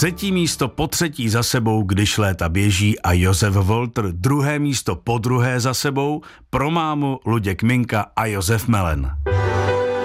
Třetí místo po třetí za sebou, Když léta běží a Josef Volter. Druhé místo po druhé za sebou, Pro mámu Luděk Minka a Josef Melen.